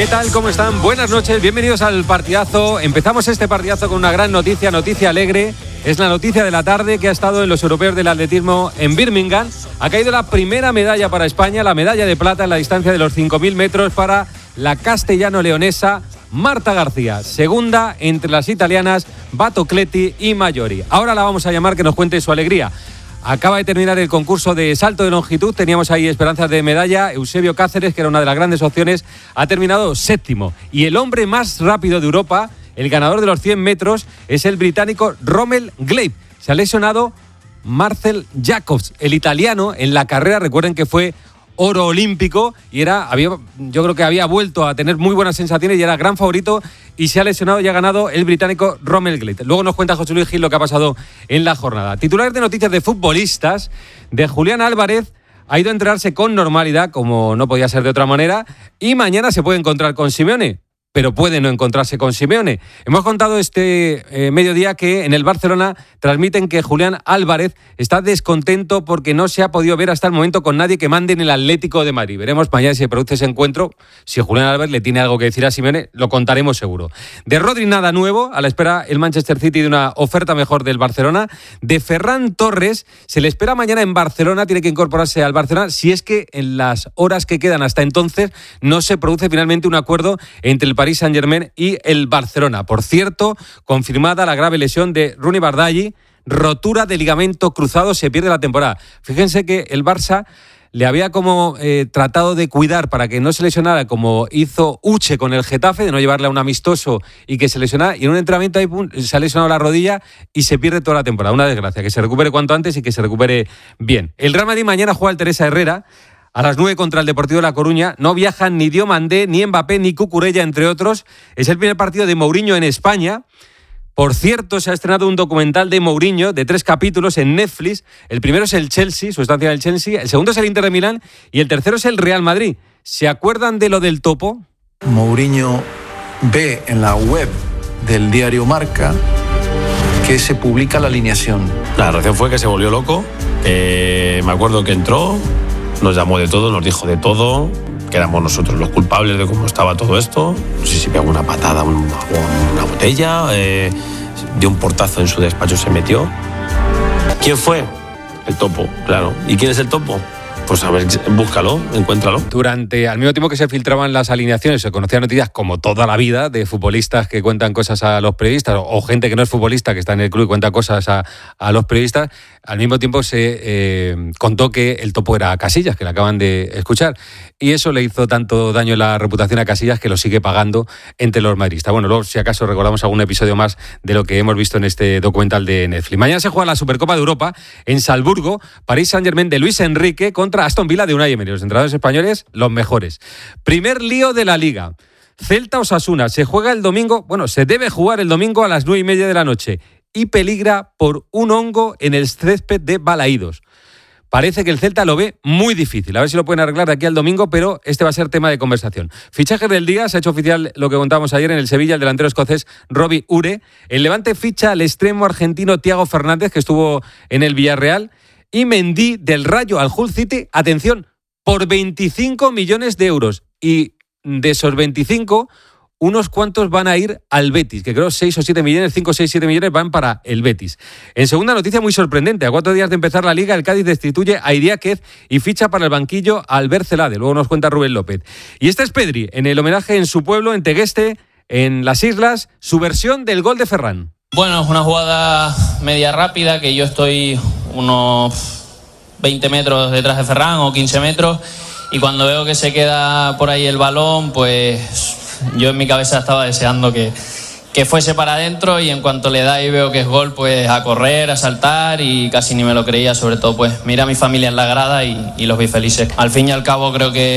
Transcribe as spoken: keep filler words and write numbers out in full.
¿Qué tal? ¿Cómo están? Buenas noches, bienvenidos al partidazo. Empezamos este partidazo con una gran noticia, noticia alegre. Es la noticia de la tarde que ha estado en los europeos del atletismo en Birmingham. Ha caído la primera medalla para España, la medalla de plata en la distancia de los cinco mil metros para la castellano-leonesa Marta García. Segunda entre las italianas Batocletti y Maggiori. Ahora la vamos a llamar que nos cuente su alegría. Acaba de terminar el concurso de salto de longitud, teníamos ahí esperanzas de medalla. Eusebio Cáceres, que era una de las grandes opciones, ha terminado séptimo. Y el hombre más rápido de Europa, el ganador de los cien metros, es el británico Rommel Gleib. Se ha lesionado Marcel Jacobs, el italiano, en la carrera. Recuerden que fue oro olímpico y era, había, yo creo que había vuelto a tener muy buenas sensaciones y era gran favorito, y se ha lesionado y ha ganado el británico Rommel Gleib. Luego nos cuenta José Luis Gil lo que ha pasado en la jornada. Titulares de noticias de futbolistas. De Julián Álvarez ha ido a entrenarse con normalidad, como no podía ser de otra manera, y mañana se puede encontrar con Simeone, pero puede no encontrarse con Simeone. Hemos contado este eh, mediodía que en el Barcelona transmiten que Julián Álvarez está descontento porque no se ha podido ver hasta el momento con nadie que mande en el Atlético de Madrid. Veremos mañana si se produce ese encuentro. Si Julián Álvarez le tiene algo que decir a Simeone, lo contaremos seguro. De Rodri nada nuevo, a la espera el Manchester City de una oferta mejor del Barcelona. De Ferran Torres, se le espera mañana en Barcelona, tiene que incorporarse al Barcelona, si es que en las horas que quedan hasta entonces no se produce finalmente un acuerdo entre el Paris Saint-Germain y el Barcelona. Por cierto, confirmada la grave lesión de Rooney Bardghji, rotura de ligamento cruzado, se pierde la temporada. Fíjense que el Barça le había como eh, tratado de cuidar para que no se lesionara, como hizo Uche con el Getafe, de no llevarle a un amistoso y que se lesionara, y en un entrenamiento ahí, pum, se ha lesionado la rodilla y se pierde toda la temporada. Una desgracia, que se recupere cuanto antes y que se recupere bien. El Real Madrid mañana juega al Teresa Herrera a las nueve contra el Deportivo de La Coruña. No viajan ni Diomandé, ni Mbappé, ni Cucurella, entre otros. Es el primer partido de Mourinho en España. Por cierto, se ha estrenado un documental de Mourinho de tres capítulos en Netflix. El primero es el Chelsea, su estancia en el Chelsea. El segundo es el Inter de Milán. Y el tercero es el Real Madrid. ¿Se acuerdan de lo del topo? Mourinho ve en la web del diario Marca que se publica la alineación. La reacción fue que se volvió loco. Eh, me acuerdo que entró, nos llamó de todo, nos dijo de todo, que éramos nosotros los culpables de cómo estaba todo esto. No sé si pegó una patada, una, una botella, eh, dio un portazo en su despacho, se metió. ¿Quién fue? El topo, claro. ¿Y quién es el topo? Pues a ver, búscalo, encuéntralo. Durante, al mismo tiempo que se filtraban las alineaciones, se conocían noticias como toda la vida de futbolistas que cuentan cosas a los periodistas, o, o gente que no es futbolista, que está en el club y cuenta cosas a, a los periodistas. Al mismo tiempo se eh, contó que el topo era Casillas, que le acaban de escuchar. Y eso le hizo tanto daño en la reputación a Casillas que lo sigue pagando entre los madridistas. Bueno, luego si acaso recordamos algún episodio más de lo que hemos visto en este documental de Netflix. Mañana se juega la Supercopa de Europa en Salzburgo, Paris Saint-Germain de Luis Enrique contra Aston Villa de Unai Emery. Los entrenadores españoles, los mejores. Primer lío de la Liga. Celta Osasuna. Se juega el domingo, bueno, se debe jugar el domingo a las nueve y media de la noche. Y peligra por un hongo en el césped de Balaídos. Parece que el Celta lo ve muy difícil. A ver si lo pueden arreglar de aquí al domingo, pero este va a ser tema de conversación. Fichaje del día, se ha hecho oficial lo que contábamos ayer en el Sevilla, el delantero escocés Robbie Ure. El Levante ficha al extremo argentino Thiago Fernández, que estuvo en el Villarreal. Y Mendy del Rayo al Hull City, atención, por veinticinco millones de euros. Y de esos veinticinco, unos cuantos van a ir al Betis, que creo seis o siete millones, cinco, seis, siete millones van para el Betis. En segunda noticia muy sorprendente, a cuatro días de empezar la Liga, el Cádiz destituye a Idiáquez y ficha para el banquillo a Albert Celade. Luego nos cuenta Rubén López. Y este es Pedri, en el homenaje en su pueblo, en Tegueste, en las Islas, su versión del gol de Ferran. Bueno, es una jugada media rápida, que yo estoy unos veinte metros detrás de Ferran o quince metros, y cuando veo que se queda por ahí el balón, pues yo en mi cabeza estaba deseando que, que fuese para adentro, y en cuanto le da y veo que es gol, pues a correr, a saltar, y casi ni me lo creía. Sobre todo, pues mira a mi familia en la grada y, y los vi felices. Al fin y al cabo creo que